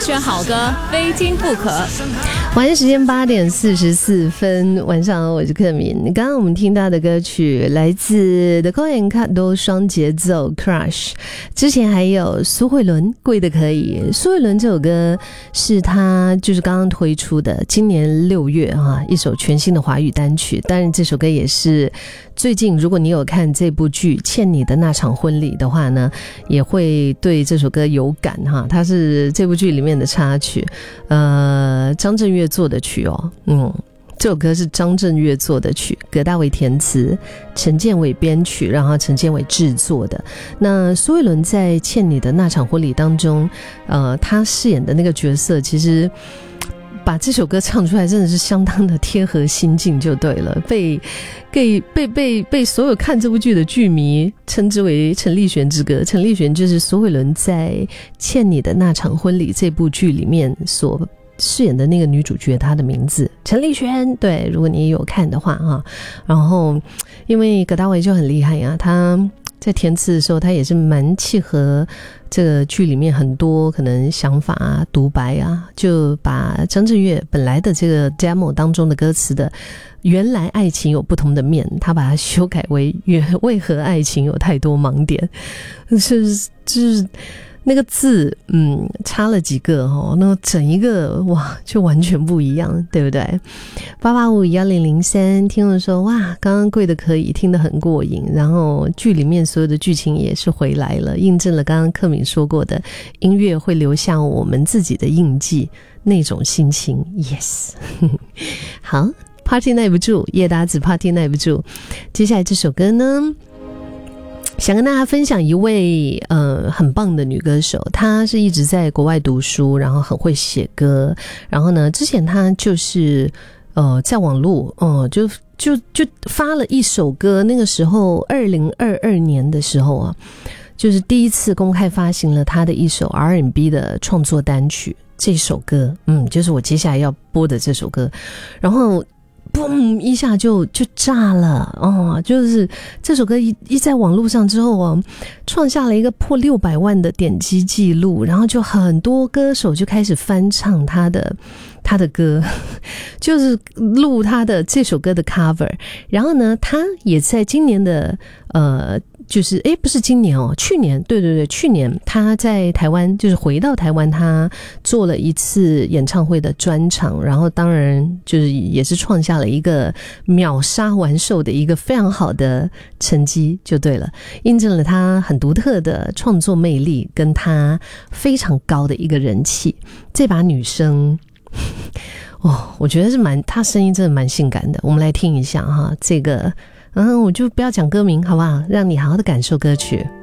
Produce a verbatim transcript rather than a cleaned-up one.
选好歌，非听不可。 晚上时间八点四十四分，晚上好，我是克敏。刚刚我们听到的歌曲来自 The Coen Cat 双节奏 Crush， 之前还有苏慧伦贵的可以。苏慧伦这首歌是她就是刚刚推出的，今年六月哈，一首全新的华语单曲。当然这首歌也是最近，如果你有看这部剧《欠你的那场婚礼》的话呢，也会对这首歌有感哈。它是这部剧里面的插曲，呃，张震岳做的曲哦，嗯，这首歌是张震岳做的曲，葛大为填词，陈建伟编曲，然后陈建伟制作的。那苏慧伦在《欠你的那场婚礼》当中，呃，她饰演的那个角色，其实把这首歌唱出来真的是相当的贴合心境就对了，被被被被被所有看这部剧的剧迷称之为陈丽璇之歌。陈丽璇就是苏慧伦在《欠你的那场婚礼》这部剧里面所饰演的那个女主角，她的名字陈丽璇。对，如果你有看的话哈，然后因为葛大为就很厉害啊，他在填词的时候，他也是蛮契合这个剧里面很多可能想法啊、独白啊，就把张震岳本来的这个 demo 当中的歌词的原来爱情有不同的面，他把它修改为为何爱情有太多盲点，就是就是那个字嗯差了几个哦，那整一个哇就完全不一样，对不对？八八五一零零三听了说哇，刚刚贵的可以听得很过瘾，然后剧里面所有的剧情也是回来了，印证了刚刚克敏说过的，音乐会留下我们自己的印记，那种心情 yes 好， Party 耐不住，叶达子 Party 耐不住。接下来这首歌呢，想跟大家分享一位呃很棒的女歌手，她是一直在国外读书，然后很会写歌，然后呢之前她就是呃在网络哦、呃、就就就发了一首歌，那个时候二零二二年的时候啊，就是第一次公开发行了她的一首 R and B 的创作单曲，这首歌嗯就是我接下来要播的这首歌，然后嘣一下就就炸了哦！就是这首歌一一在网络上之后啊，创下了一个破六百万的点击记录，然后就很多歌手就开始翻唱他的他的歌，就是录他的这首歌的 cover。然后呢，他也在今年的呃。就是诶不是今年哦，去年，对对对，去年他在台湾，就是回到台湾，他做了一次演唱会的专场，然后当然就是也是创下了一个秒杀完售的一个非常好的成绩就对了，印证了他很独特的创作魅力跟他非常高的一个人气。这把女生哦，我觉得是蛮，她声音真的蛮性感的，我们来听一下哈，这个嗯，我就不要讲歌名好不好，让你好好的感受歌曲。